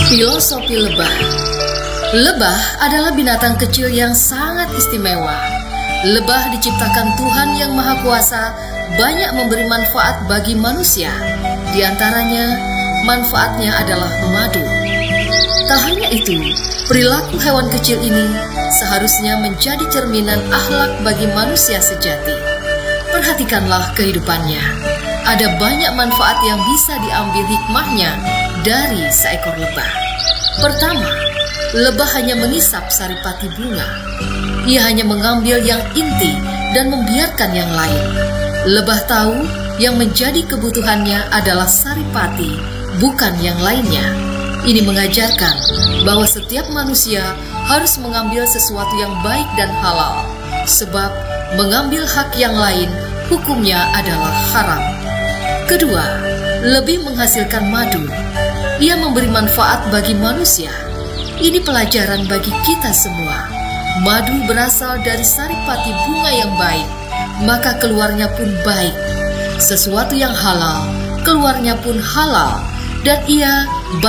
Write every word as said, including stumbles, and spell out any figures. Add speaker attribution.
Speaker 1: Filosofi lebah. Lebah adalah binatang kecil yang sangat istimewa. Lebah diciptakan Tuhan Yang Maha Kuasa, banyak memberi manfaat bagi manusia. Di antaranya, manfaatnya adalah madu. Tak hanya itu, perilaku hewan kecil ini seharusnya menjadi cerminan akhlak bagi manusia sejati. Perhatikanlah kehidupannya. Ada banyak manfaat yang bisa diambil hikmahnya dari seekor lebah. Pertama, lebah hanya mengisap saripati bunga. Ia hanya mengambil yang inti dan membiarkan yang lain. Lebah tahu yang menjadi kebutuhannya adalah saripati, bukan yang lainnya. Ini mengajarkan bahwa setiap manusia harus mengambil sesuatu yang baik dan halal, sebab mengambil hak yang lain hukumnya adalah haram. Kedua, lebih menghasilkan madu. Ia memberi manfaat bagi manusia. Ini pelajaran bagi kita semua. Madu berasal dari saripati bunga yang baik, maka keluarnya pun baik. Sesuatu yang halal, keluarnya pun halal, dan ia